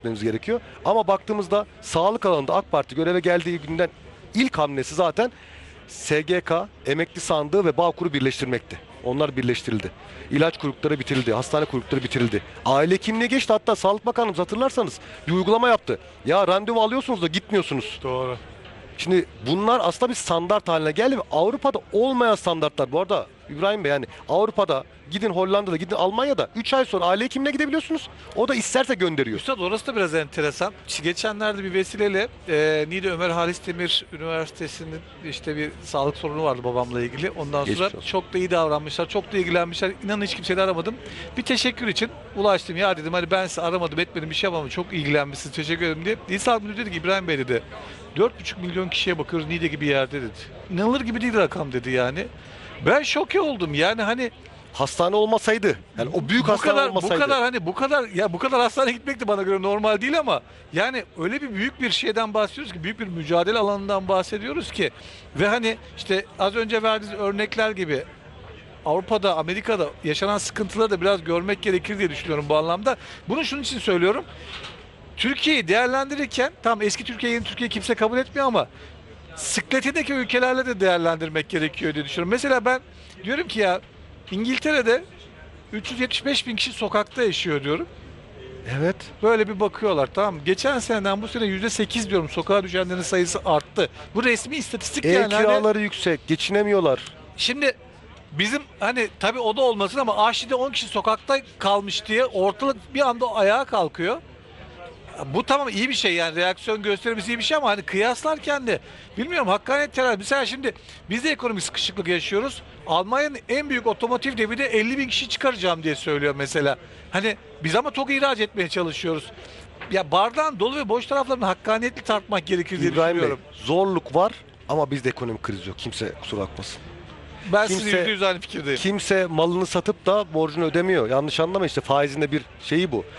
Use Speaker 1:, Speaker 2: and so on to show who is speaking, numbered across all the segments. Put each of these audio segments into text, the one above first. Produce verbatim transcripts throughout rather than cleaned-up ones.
Speaker 1: etmemiz gerekiyor. Ama baktığımızda sağlık alanında AK Parti göreve geldiği günden ilk hamlesi zaten S G K, emekli sandığı ve Bağkur'u birleştirmekti. Onlar birleştirildi. İlaç kuyrukları bitirildi, hastane kuyrukları bitirildi. Aile hekimliğe geçti, hatta Sağlık Bakanımız hatırlarsanız bir uygulama yaptı. Ya randevu alıyorsunuz da gitmiyorsunuz.
Speaker 2: Doğru.
Speaker 1: Şimdi bunlar aslında bir standart haline geldi ve Avrupa'da olmayan standartlar. Bu arada İbrahim Bey, yani Avrupa'da gidin, Hollanda'da gidin, Almanya'da üç ay sonra aile hekimine gidebiliyorsunuz. O da isterse gönderiyor.
Speaker 2: Üstad orası da biraz enteresan. Geçenlerde bir vesileyle e, Niğde Ömer Halis Demir Üniversitesi'nin işte bir sağlık sorunu vardı babamla ilgili. Ondan sonra
Speaker 1: Geçmiş olsun.
Speaker 2: çok da iyi davranmışlar, çok da ilgilenmişler. İnanın hiç kimseyi de aramadım. Bir teşekkür için ulaştım. Ya dedim hani ben size aramadım etmedim bir şey yapamadım. Çok ilgilenmişsiniz, teşekkür ederim diye. İl Sağlık Müdürü dedi ki İbrahim Bey dedi. dört buçuk milyon kişiye bakıyoruz Niğde gibi yerde dedi. İnanılır gibi değil rakam dedi yani. Ben şoke oldum yani hani
Speaker 1: Hastane olmasaydı, yani o büyük
Speaker 2: bu
Speaker 1: hastane
Speaker 2: kadar
Speaker 1: olmasaydı.
Speaker 2: bu kadar hani bu kadar ya bu kadar hastaneye gitmek de bana göre normal değil ama yani öyle bir büyük bir şeyden bahsediyoruz ki, büyük bir mücadele alanından bahsediyoruz ki ve hani işte az önce verdiğiniz örnekler gibi Avrupa'da, Amerika'da yaşanan sıkıntıları da biraz görmek gerekir diye düşünüyorum bu anlamda. Bunu şunun için söylüyorum. Türkiye'yi değerlendirirken tam eski Türkiye, yeni Türkiye kimse kabul etmiyor ama sıkletindeki ülkelerle de değerlendirmek gerekiyor diye düşünüyorum. Mesela ben diyorum ki ya İngiltere'de üç yüz yetmiş beş bin kişi sokakta yaşıyor diyorum.
Speaker 1: Evet.
Speaker 2: Böyle bir bakıyorlar, tamam mı? Geçen seneden bu sene yüzde sekiz diyorum sokağa düşenlerin sayısı arttı. Bu resmi istatistik
Speaker 1: Ev
Speaker 2: yani. Hani
Speaker 1: kiraları yüksek, geçinemiyorlar.
Speaker 2: şimdi bizim hani tabii o da olmasın ama Aşi'de on kişi sokakta kalmış diye ortalık bir anda ayağa kalkıyor. Bu tamam iyi bir şey yani, reaksiyon göstermesi iyi bir şey ama hani kıyaslarken de bilmiyorum, hakkaniyet terazi. Mesela şimdi biz de ekonomik sıkışıklık yaşıyoruz. Almanya'nın en büyük otomotiv devi de elli bin kişi çıkaracağım diye söylüyor mesela. Hani biz ama TOG ihraç etmeye çalışıyoruz. Ya bardağın dolu ve boş taraflarını hakkaniyetli tartmak gerekir diye
Speaker 1: İbrahim Bey,
Speaker 2: düşünüyorum.
Speaker 1: zorluk var ama bizde ekonomik kriz yok. Kimse kusura bakmasın.
Speaker 2: Ben
Speaker 1: kimse-
Speaker 2: sizin yüzde yüz aynı fikirdeyim.
Speaker 1: Kimse malını satıp da borcunu ödemiyor. Yanlış anlama, işte faizinde bir şeyi bu.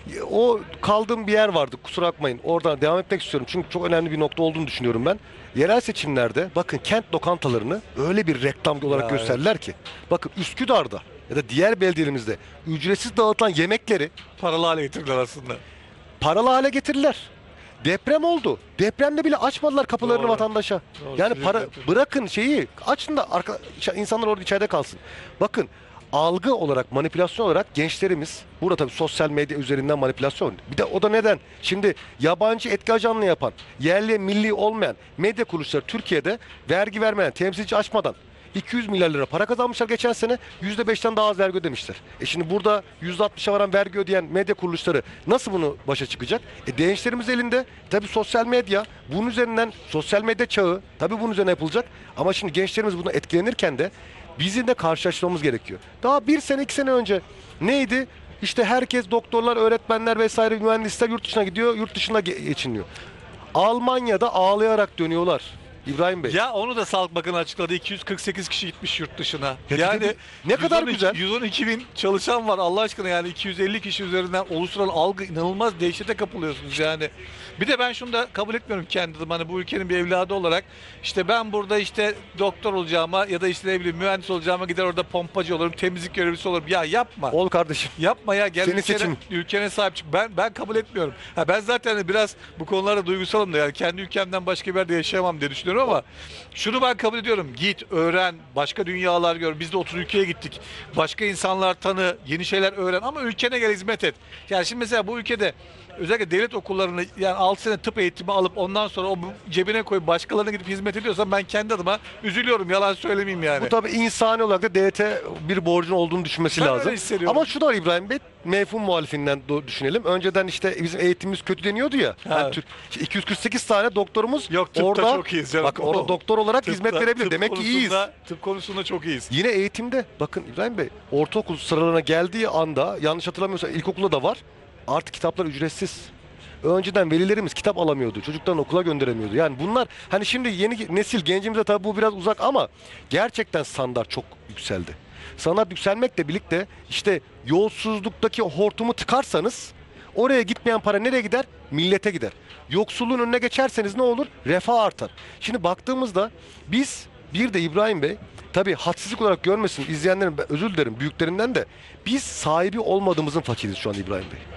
Speaker 1: O kaldığım bir yer vardı, kusura bakmayın. Oradan devam etmek istiyorum çünkü çok önemli bir nokta olduğunu düşünüyorum ben. Yerel seçimlerde bakın kent lokantalarını öyle bir reklam olarak
Speaker 2: Ya,
Speaker 1: gösterdiler ki. Bakın Üsküdar'da ya da diğer beldelerimizde ücretsiz dağıtılan yemekleri
Speaker 2: Paralı hale getirdiler aslında.
Speaker 1: paralı hale getirdiler. Deprem oldu. Depremde bile açmadılar kapılarını
Speaker 2: Doğru.
Speaker 1: vatandaşa.
Speaker 2: Doğru,
Speaker 1: Yani
Speaker 2: sürekli
Speaker 1: para
Speaker 2: yapıyor.
Speaker 1: bırakın şeyi, açın da arka, insanlar orada içeride kalsın. Bakın, algı olarak, manipülasyon olarak gençlerimiz burada tabii sosyal medya üzerinden manipülasyon. Bir de o da neden? Şimdi yabancı etki ajanlığı yapan, yerli milli olmayan medya kuruluşları Türkiye'de vergi vermeyen, temsilci açmadan iki yüz milyar lira para kazanmışlar geçen sene. yüzde beşten daha az vergi ödemişler. E şimdi burada yüzde altmışa varan vergi ödeyen medya kuruluşları nasıl bunu başa çıkacak? E gençlerimiz elinde. Tabii sosyal medya, bunun üzerinden sosyal medya çağı, tabii bunun üzerine yapılacak. Ama şimdi gençlerimiz buna etkilenirken de bizim de karşılaştırmamız gerekiyor. Daha bir sene, iki sene önce neydi? İşte herkes, doktorlar, öğretmenler vesaire, mühendisler yurt dışına gidiyor, yurt dışında ge- geçiniyor. Almanya'da ağlayarak dönüyorlar. İbrahim Bey.
Speaker 2: Ya onu da Sağlık Bakanı açıkladı. iki yüz kırk sekiz kişi gitmiş yurt dışına.
Speaker 1: Ya
Speaker 2: Yani
Speaker 1: dedi, ne kadar
Speaker 2: yüz on iki
Speaker 1: güzel.
Speaker 2: yüz on iki bin çalışan var Allah aşkına, yani iki yüz elli kişi üzerinden oluşturan algı inanılmaz, dehşete kapılıyorsunuz yani. Bir de ben şunu da kabul etmiyorum kendi adıma, hani bu ülkenin bir evladı olarak işte ben burada işte doktor olacağıma ya da işte ne bileyim mühendis olacağıma gider orada pompacı olurum, temizlik görevlisi olurum. Ya yapma.
Speaker 1: Ol kardeşim.
Speaker 2: Yapma ya, gel
Speaker 1: Senin
Speaker 2: ülkene,
Speaker 1: seçimin.
Speaker 2: ülkene sahip çık. Ben ben kabul etmiyorum. Ha, ben zaten hani biraz bu konularda duygusalım da, yani kendi ülkemden başka bir yerde yaşayamam diye düşünüyorum ama şunu ben kabul ediyorum. Git, öğren, başka dünyalar gör. Biz de otuz ülkeye gittik. Başka insanlar tanı, yeni şeyler öğren ama ülkene gel, hizmet et. Yani şimdi mesela bu ülkede özellikle devlet okullarını yani altı sene tıp eğitimi alıp ondan sonra o cebine koyup başkalarına gidip hizmet ediyorsam ben kendi adıma üzülüyorum. Yalan söylemeyeyim yani.
Speaker 1: Bu tabii insani olarak da devlete bir borcun olduğunu düşünmesi
Speaker 2: Ben
Speaker 1: lazım.
Speaker 2: öyle hissediyorum.
Speaker 1: Ama şu da var İbrahim Bey, mefhum muhalifinden do- düşünelim. Önceden işte bizim eğitimimiz kötü deniyordu ya.
Speaker 2: Ha.
Speaker 1: Yani Türk, işte iki yüz kırk sekiz tane doktorumuz
Speaker 2: Yok, tıpta
Speaker 1: orada,
Speaker 2: çok iyiyiz canım.
Speaker 1: bak orada
Speaker 2: O-
Speaker 1: doktor olarak
Speaker 2: Tıpta-
Speaker 1: hizmet verebilir.
Speaker 2: tıp
Speaker 1: Demek ki iyiyiz.
Speaker 2: konusunda- Tıp konusunda çok iyiyiz.
Speaker 1: Yine eğitimde bakın İbrahim Bey, ortaokul sıralarına geldiği anda, yanlış hatırlamıyorsam ilkokulda da var, artık kitaplar ücretsiz. Önceden velilerimiz kitap alamıyordu. Çocuklarını okula gönderemiyordu. Yani bunlar hani şimdi yeni nesil gencimize tabii bu biraz uzak ama gerçekten standart çok yükseldi. Standart yükselmekle birlikte işte yolsuzluktaki o hortumu tıkarsanız oraya gitmeyen para nereye gider? Millete gider. Yoksulluğun önüne geçerseniz ne olur? Refah artar. Şimdi baktığımızda biz bir de İbrahim Bey, tabii hadsizlik olarak görmesin izleyenlerin, ben özür dilerim büyüklerinden de, biz sahibi olmadığımızın fakiriz şu an İbrahim Bey.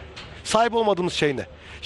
Speaker 1: Sahip olmadığımız şey ne?